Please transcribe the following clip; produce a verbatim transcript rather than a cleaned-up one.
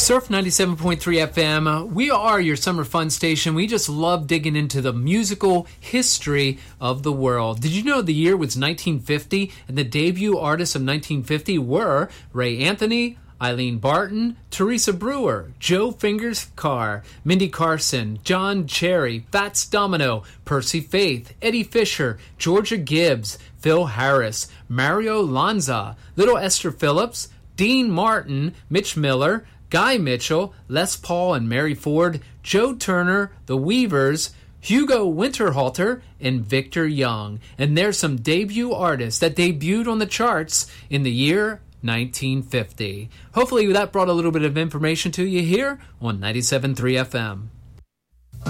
Surf ninety-seven point three F M. We are your summer fun station. We just love digging into the musical history of the world. Did you know the year was nineteen fifty and the debut artists of nineteen fifty were Ray Anthony, Eileen Barton, Teresa Brewer, Joe Fingers Carr, Mindy Carson, John Cherry, Fats Domino, Percy Faith, Eddie Fisher, Georgia Gibbs, Phil Harris, Mario Lanza, Little Esther Phillips, Dean Martin, Mitch Miller, Guy Mitchell, Les Paul and Mary Ford, Joe Turner, The Weavers, Hugo Winterhalter, and Victor Young. And there's some debut artists that debuted on the charts in the year nineteen fifty. Hopefully that brought a little bit of information to you here on ninety-seven point three F M.